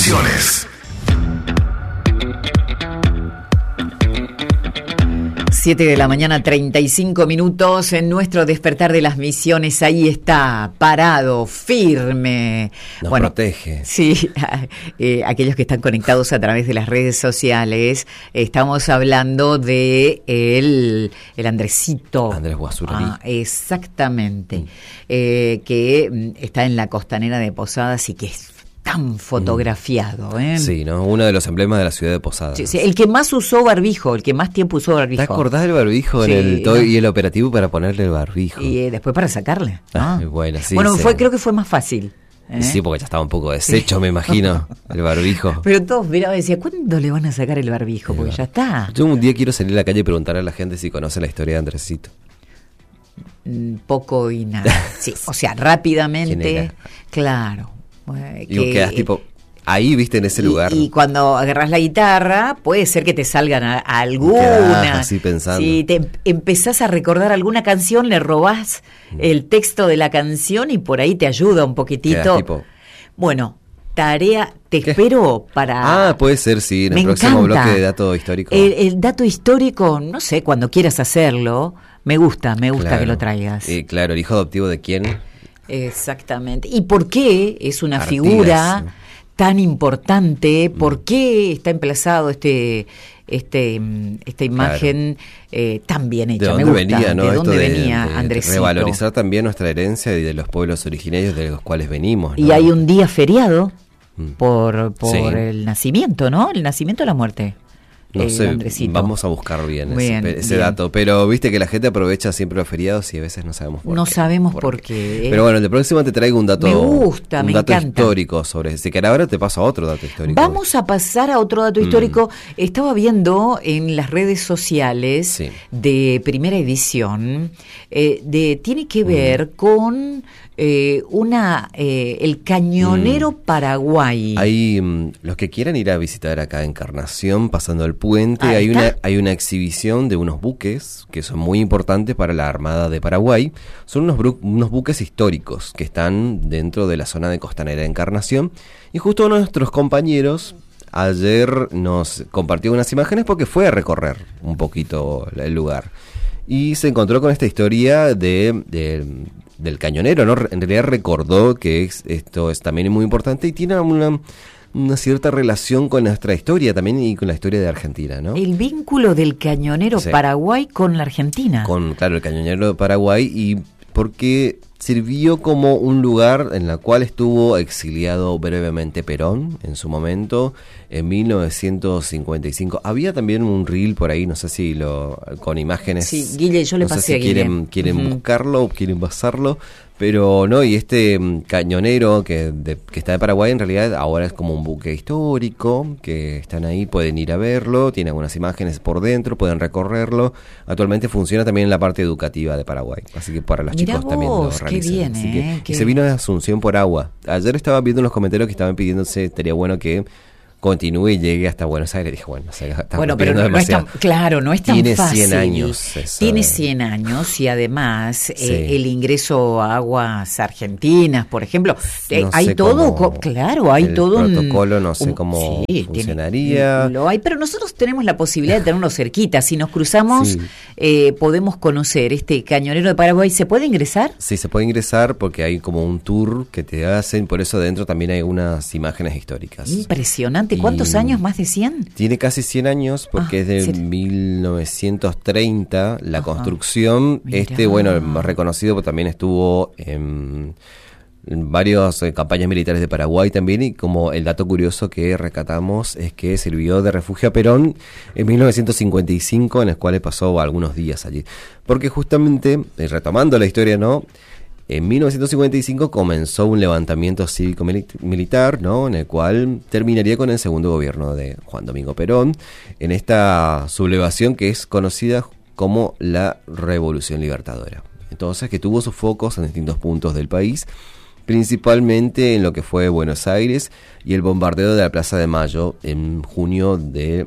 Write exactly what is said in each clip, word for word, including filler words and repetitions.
Misiones. siete de la mañana, treinta y cinco minutos en nuestro despertar de las misiones. Ahí está, parado, firme. Nos bueno, protege. Sí, eh, aquellos que están conectados a través de las redes sociales, estamos hablando de el, el Andresito. Andrés Guazurarí. Ah, exactamente. Mm. Eh, que está en la costanera de Posadas y que es tan fotografiado, ¿eh? Sí, ¿no? Uno de los emblemas de la ciudad de Posadas. Sí, sí, el que más usó barbijo, el que más tiempo usó barbijo. ¿Te acordás del barbijo Sí, en el todo no. y el operativo para ponerle el barbijo? Y eh, después para sacarle, ¿no? Ah, bueno, sí. bueno, sí. fue, creo que fue más fácil. ¿eh? Sí, porque ya estaba un poco deshecho, sí. Me imagino, el barbijo. Pero todos miraban y decían, ¿cuándo le van a sacar el barbijo? Porque ya está. Yo un día quiero salir a la calle y preguntarle a la gente si conoce la historia de Andresito. Mm, Poco y nada. Sí, o sea, rápidamente. Claro. Eh, Y vos quedás tipo... Ahí, viste, en ese y, lugar. Y cuando agarrás la guitarra, puede ser que te salgan a, a alguna. Así pensando. Si te em- empezás a recordar alguna canción, le robás mm. el texto de la canción y por ahí te ayuda un poquitito. Tipo... Bueno, tarea, te ¿Qué? espero para... Ah, puede ser, sí, en Me el próximo encanta. bloque de dato histórico. El, el dato histórico, no sé, cuando quieras hacerlo, me gusta, me gusta Claro. que lo traigas. Y claro, el hijo adoptivo de quién. Exactamente. ¿Y por qué es una Artigas, figura ¿no? tan importante? ¿Por qué está emplazado este, este, esta imagen claro. eh, tan bien hecha? ¿De dónde Me gusta. venía, no? ¿De Esto dónde de, venía de Andresito? Revalorizar también nuestra herencia y de los pueblos originarios de los cuales venimos, ¿no? Y hay un día feriado mm. por, por sí. el nacimiento, ¿no? El nacimiento o la muerte. No eh, sé, Andresito. vamos a buscar bien, bien ese, ese bien. dato. Pero viste que la gente aprovecha siempre los feriados y a veces no sabemos por no qué. No sabemos por, por qué. qué. Pero bueno, de próximo te traigo un dato. Me gusta, un me dato encanta. histórico sobre ese. Que ahora te paso a otro dato histórico. Vamos a pasar a otro dato histórico. Mm. Estaba viendo en las redes sociales sí. de Primera Edición, eh, de tiene que ver mm. con eh, una eh, el Cañonero mm. Paraguay. Hay um, los que quieran ir a visitar acá Encarnación, pasando el puente, Ahí hay está. una hay una exhibición de unos buques que son muy importantes para la Armada de Paraguay. Son unos, bru- unos buques históricos que están dentro de la zona de Costanera de Encarnación. Y justo uno de nuestros compañeros ayer nos compartió unas imágenes porque fue a recorrer un poquito el lugar. Y se encontró con esta historia de, de del cañonero, ¿no? En realidad recordó que es, esto es también muy importante y tiene una, una cierta relación con nuestra historia también y con la historia de Argentina, ¿no? El vínculo del Cañonero sí. Paraguay con la Argentina. Con, claro, el Cañonero de Paraguay y porque sirvió como un lugar en el cual estuvo exiliado brevemente Perón en su momento, en mil novecientos cincuenta y cinco. Había también un reel por ahí, no sé si lo con imágenes. Sí, Guille, yo le no pasé sé si a Guille. quieren, quieren uh-huh. buscarlo o quieren pasarlo, pero no, y este um, cañonero que, de, que está de Paraguay en realidad ahora es como un buque histórico, que están ahí, pueden ir a verlo, tiene algunas imágenes por dentro, pueden recorrerlo. Actualmente funciona también en la parte educativa de Paraguay, así que para los Mirá chicos vos, también lo qué realizan. bien, Así eh, que, qué... y se vino de Asunción por agua. Ayer estaba viendo en los comentarios que estaban pidiéndose, estaría bueno que continúe y llegue hasta Buenos Aires. Dije, bueno, se está bueno pero no, no es tan, claro, no es tan Tiene fácil. cien años. Eso. Tiene cien años y además sí. eh, el ingreso a aguas argentinas, por ejemplo, eh, no hay todo, cómo, claro, hay el todo un protocolo, no sé un, cómo sí, funcionaría. Tiene, lo hay, pero nosotros tenemos la posibilidad de tenerlo cerquita. Si nos cruzamos, sí. eh, podemos conocer este Cañonero de Paraguay. ¿Se puede ingresar? Sí, se puede ingresar porque hay como un tour que te hacen, por eso adentro también hay unas imágenes históricas. Impresionante. ¿Cuántos y... años más? ¿Más de cien? Tiene casi cien años porque ah, es de ¿serio? mil novecientos treinta la Ajá. construcción. Mirá. Este, bueno, más reconocido porque también estuvo en, en varias eh, campañas militares de Paraguay también, y como el dato curioso que rescatamos es que sirvió de refugio a Perón en mil novecientos cincuenta y cinco, en los cuales pasó algunos días allí. Porque justamente, eh, retomando la historia, ¿no?, en mil novecientos cincuenta y cinco comenzó un levantamiento cívico-militar, ¿no?, en el cual terminaría con el segundo gobierno de Juan Domingo Perón, en esta sublevación que es conocida como la Revolución Libertadora. Entonces, que tuvo sus focos en distintos puntos del país, principalmente en lo que fue Buenos Aires y el bombardeo de la Plaza de Mayo en junio de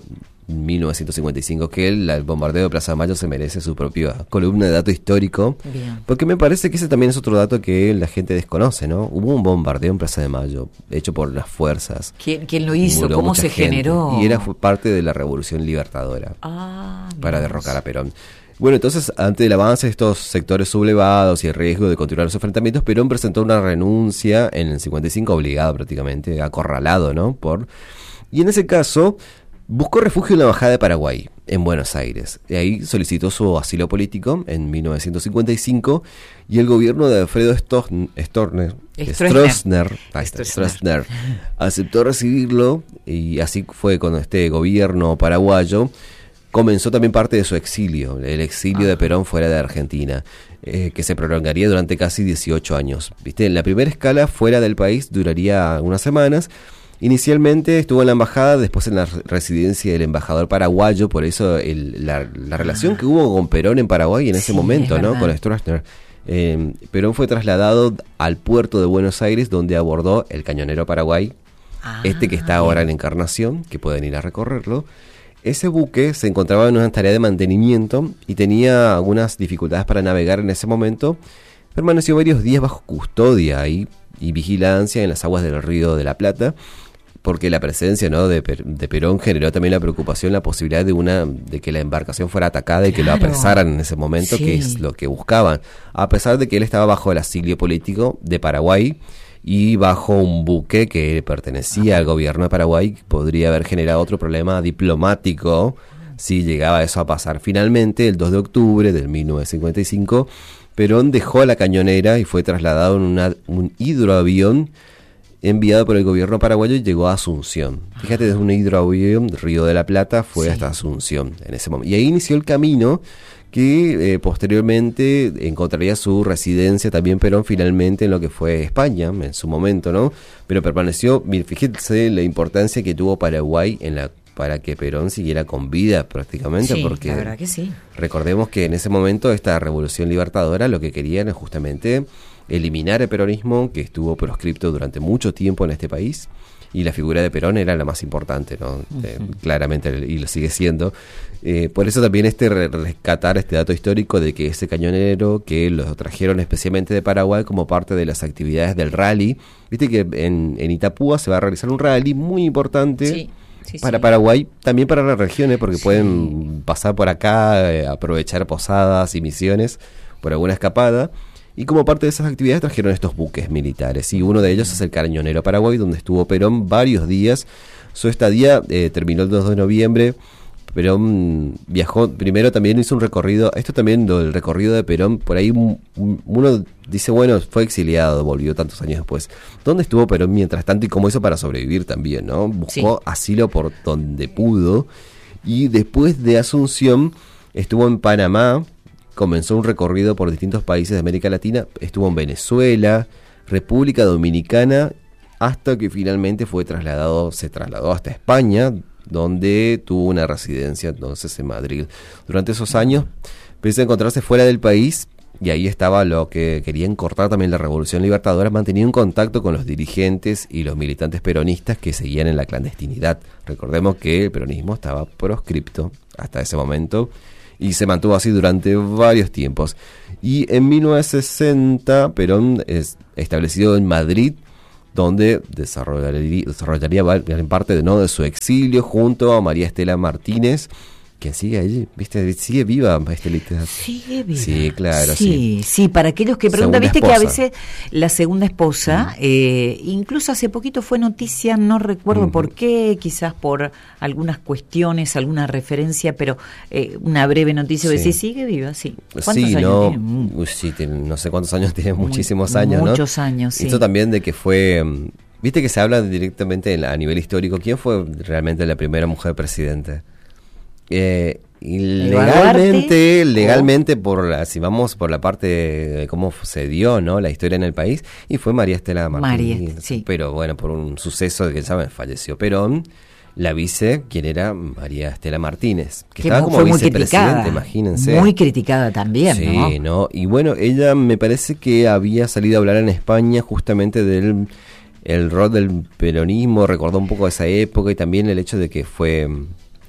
mil novecientos cincuenta y cinco, que el, el bombardeo de Plaza de Mayo se merece su propia columna de dato histórico. Bien. Porque me parece que ese también es otro dato que la gente desconoce, ¿no? Hubo un bombardeo en Plaza de Mayo, hecho por las fuerzas. ¿Quién, quién lo hizo? ¿Cómo se gente, generó? Y era fue parte de la Revolución Libertadora, ah, para derrocar a Perón. Bueno, entonces, ante el avance de estos sectores sublevados y el riesgo de continuar los enfrentamientos, Perón presentó una renuncia en el cincuenta y cinco, obligado prácticamente, acorralado, ¿no? Por Y en ese caso, buscó refugio en la Embajada de Paraguay, en Buenos Aires. Y ahí solicitó su asilo político en mil novecientos cincuenta y cinco, y el gobierno de Alfredo Stroessner, Stroessner, Stroessner aceptó recibirlo, y así fue con este gobierno paraguayo. Comenzó también parte de su exilio, el exilio ah. de Perón fuera de Argentina, eh, que se prolongaría durante casi dieciocho años. ¿Viste? En la primera escala fuera del país duraría unas semanas. Inicialmente estuvo en la embajada, después en la residencia del embajador paraguayo, por eso el, la, la relación que hubo con Perón en Paraguay en ese sí, momento, ¿no? Con Stroessner. Eh, Perón fue trasladado al puerto de Buenos Aires, donde abordó el cañonero Paraguay, ah, este que está ahora en Encarnación, que pueden ir a recorrerlo. Ese buque se encontraba en una tarea de mantenimiento y tenía algunas dificultades para navegar en ese momento. Permaneció varios días bajo custodia ahí y vigilancia en las aguas del Río de la Plata, porque la presencia, ¿no?, de, Per- de Perón generó también la preocupación, la posibilidad de una de que la embarcación fuera atacada y que claro. lo apresaran en ese momento, sí. que es lo que buscaban, a pesar de que él estaba bajo el asilio político de Paraguay y bajo un buque que pertenecía al gobierno de Paraguay, que podría haber generado otro problema diplomático si llegaba eso a pasar. Finalmente, el dos de octubre de mil novecientos cincuenta y cinco, Perón dejó la cañonera y fue trasladado en una, un hidroavión enviado por el gobierno paraguayo y llegó a Asunción. Fíjate, desde un hidroavión, Río de la Plata, fue sí. hasta Asunción en ese momento. Y ahí inició el camino que eh, posteriormente encontraría su residencia también Perón finalmente en lo que fue España en su momento, ¿no? Pero permaneció, fíjense la importancia que tuvo Paraguay en la para que Perón siguiera con vida prácticamente, sí, porque la verdad que sí. Recordemos que en ese momento esta revolución libertadora lo que querían es justamente eliminar el peronismo, que estuvo proscripto durante mucho tiempo en este país, y la figura de Perón era la más importante, ¿no? Uh-huh. Eh, claramente, y lo sigue siendo. Eh, por eso también este rescatar este dato histórico de que ese cañonero que lo trajeron especialmente de Paraguay como parte de las actividades del rally. Viste que en, en Itapúa se va a realizar un rally muy importante. Sí. Sí, para sí. Paraguay, también para las regiones, porque sí. pueden pasar por acá, eh, aprovechar posadas y misiones por alguna escapada. Y como parte de esas actividades trajeron estos buques militares. Y uno de ellos es el Cañonero Paraguay, donde estuvo Perón varios días. Su estadía eh, terminó el dos de noviembre. Perón viajó, primero también hizo un recorrido, esto también, el recorrido de Perón, por ahí uno dice, bueno, fue exiliado, volvió tantos años después. ¿Dónde estuvo Perón mientras tanto y cómo hizo para sobrevivir también, no? Buscó sí. asilo por donde pudo, y después de Asunción estuvo en Panamá, comenzó un recorrido por distintos países de América Latina, estuvo en Venezuela, República Dominicana, hasta que finalmente fue trasladado, se trasladó hasta España, donde tuvo una residencia entonces en Madrid. Durante esos años empezó a encontrarse fuera del país, y ahí estaba lo que querían cortar también la Revolución Libertadora. Mantenía un contacto con los dirigentes y los militantes peronistas que seguían en la clandestinidad. Recordemos que el peronismo estaba proscripto hasta ese momento y se mantuvo así durante varios tiempos. Y en mil novecientos sesenta Perón es establecido en Madrid, donde desarrollaría, desarrollaría gran parte de, ¿no? de su exilio junto a María Estela Martínez, que sigue allí, ¿viste? Sigue viva, Estelita. Sigue viva. Sí, claro, sí. Sí, sí, para aquellos que preguntan, viste esposa. Que a veces la segunda esposa, mm. eh, incluso hace poquito fue noticia, no recuerdo mm. por qué, quizás por algunas cuestiones, alguna referencia, pero eh, una breve noticia, sí. decir, sigue viva, sí. ¿Cuántos sí, años no, tiene? Mm. Uy, sí, tiene, no sé cuántos años tiene, Muy, muchísimos años, muchos ¿no? Muchos años, sí. Esto también de que fue... Viste que se habla directamente a nivel histórico. ¿Quién fue realmente la primera mujer presidente? Eh, y legalmente, legalmente por la, si vamos por la parte de cómo se dio, ¿no? La historia en el país, y fue María Estela Martínez. María, sí. Pero bueno, por un suceso de que saben, falleció Perón, la vice, quien era María Estela Martínez, que, que estaba como vicepresidente, imagínense. Muy criticada también, sí, ¿no? ¿no? Y bueno, ella me parece que había salido a hablar en España justamente del el rol del peronismo, recordó un poco esa época, y también el hecho de que fue,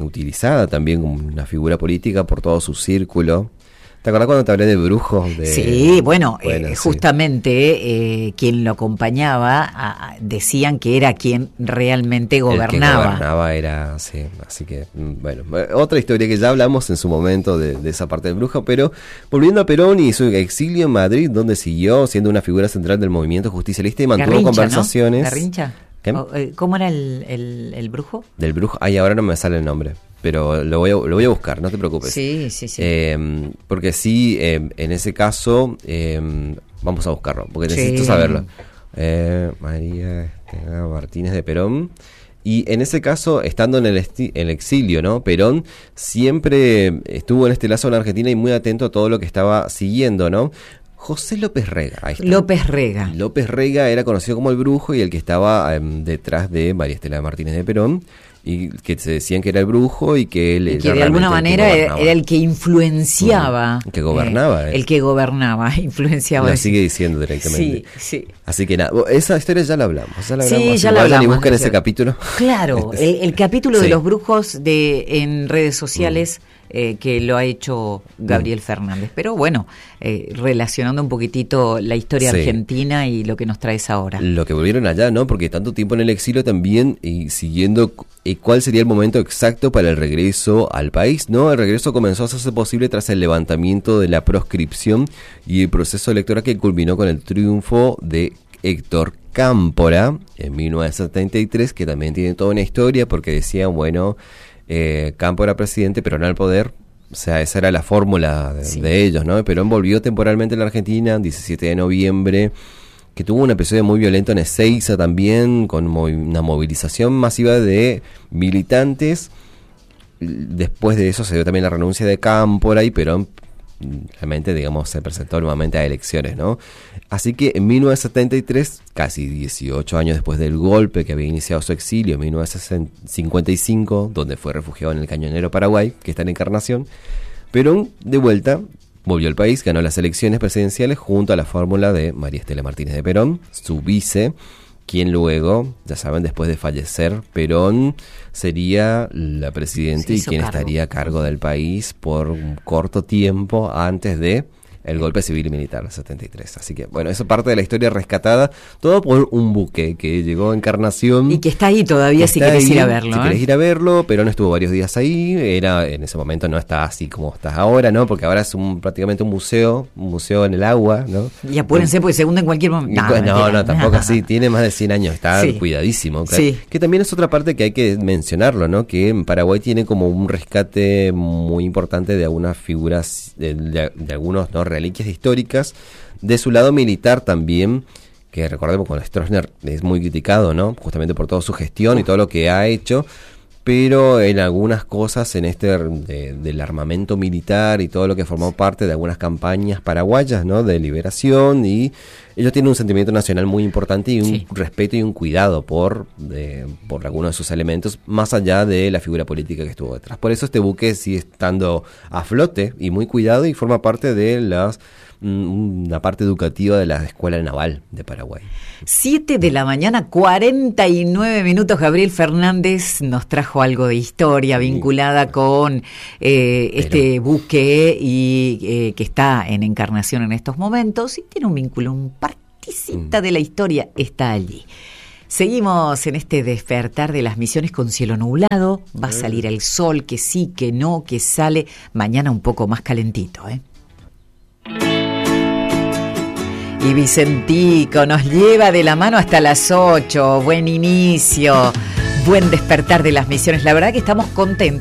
utilizada también como una figura política por todo su círculo. ¿Te acordás cuando te hablé de Brujo? De... Sí, bueno, bueno eh, sí. justamente eh, quien lo acompañaba a, decían que era quien realmente gobernaba. El que gobernaba era, sí, así que, bueno, otra historia que ya hablamos en su momento de, de esa parte del Brujo, pero volviendo a Perón y su exilio en Madrid, donde siguió siendo una figura central del movimiento justicialista y mantuvo Garrincha, conversaciones. ¿no? ¿Garrincha? ¿Cómo era el, el, el Brujo? Del Brujo, ay, ahora no me sale el nombre. Pero lo voy a, lo voy a buscar, no te preocupes. Sí, sí, sí. Eh, porque sí, eh, en ese caso, eh, vamos a buscarlo, porque necesito sí. saberlo. Eh, María Martínez de Perón. Y en ese caso, estando en el, esti- el exilio, ¿no? Perón siempre estuvo en este lazo en Argentina y muy atento a todo lo que estaba siguiendo, ¿no? José López Rega. Ahí está. López Rega. López Rega era conocido como el Brujo y el que estaba eh, detrás de María Estela Martínez de Perón. Y que se decían que era el Brujo y que él y que de alguna manera era, era el que influenciaba. Uh, que gobernaba. Eh, el que gobernaba, influenciaba. Lo sigue diciendo directamente. Sí, sí. Así que nada, esa historia ya la hablamos. Ya la hablamos. Sí, ya la hablamos. Y busquen ese capítulo. Claro, el, el capítulo sí. de los brujos de en redes sociales. Mm. Eh, que lo ha hecho Gabriel mm. Fernández. Pero bueno, eh, relacionando un poquitito la historia sí. argentina y lo que nos traes ahora. Lo que volvieron allá, ¿no? Porque tanto tiempo en el exilio también y siguiendo eh, cuál sería el momento exacto para el regreso al país, ¿no? El regreso comenzó a hacerse posible tras el levantamiento de la proscripción y el proceso electoral que culminó con el triunfo de Héctor Cámpora en mil novecientos setenta y tres, que también tiene toda una historia porque decían, bueno... Eh, Campo era presidente, Perón al poder, o sea, esa era la fórmula de, sí. de ellos, ¿no? Perón volvió temporalmente a la Argentina, diecisiete de noviembre, que tuvo un episodio muy violento en Ezeiza también, con movi- una movilización masiva de militantes. Después de eso se dio también la renuncia de Cámpora y Perón realmente, digamos, se presentó nuevamente a elecciones, ¿no? Así que en mil novecientos setenta y tres, casi dieciocho años después del golpe que había iniciado su exilio, en mil novecientos cincuenta y cinco, donde fue refugiado en el Cañonero Paraguay, que está en Encarnación, Perón, de vuelta, volvió al país, ganó las elecciones presidenciales junto a la fórmula de María Estela Martínez de Perón, su vice, quien luego, ya saben, después de fallecer Perón, sería la presidenta y quien cargo. estaría a cargo del país por un corto tiempo antes de el golpe civil y militar del setenta y tres. Así que, bueno, eso parte de la historia rescatada, todo por un buque que llegó a Encarnación. Y que está ahí todavía si querés ir a verlo. Si ¿eh? querés ir a verlo, Perón estuvo varios días ahí, era en ese momento no está así como estás ahora, ¿no? Porque ahora es un prácticamente un museo, un museo en el agua, ¿no? Y apúrense porque se hunde en cualquier momento. No, no, no, no, tampoco así, tiene más de cien años, está sí. cuidadísimo. Claro. Sí. Que también es otra parte que hay que mencionarlo, ¿no? Que en Paraguay tiene como un rescate muy importante de algunas figuras, de, de, de algunos, ¿no? reliquias históricas. De su lado militar también, que recordemos con Stroessner es muy criticado, ¿no? Justamente por toda su gestión y todo lo que ha hecho, pero en algunas cosas en este de, del armamento militar y todo lo que formó parte de algunas campañas paraguayas, ¿no? De liberación, y ellos tienen un sentimiento nacional muy importante y un sí. respeto y un cuidado por, de, por algunos de sus elementos, más allá de la figura política que estuvo detrás. Por eso este buque sigue estando a flote y muy cuidado y forma parte de las una parte educativa de la Escuela Naval de Paraguay. Siete de la mañana, cuarenta y nueve minutos. Gabriel Fernández nos trajo algo de historia vinculada con eh, este buque y eh, que está en Encarnación en estos momentos y tiene un vínculo, un particita mm. de la historia está allí. Seguimos en este despertar de las misiones con cielo nublado. Va a salir el sol, que sí, que no, que sale mañana un poco más calentito, ¿eh? Y Vicentico nos lleva de la mano hasta las ocho. Buen inicio, buen despertar de las misiones. La verdad que estamos contentos.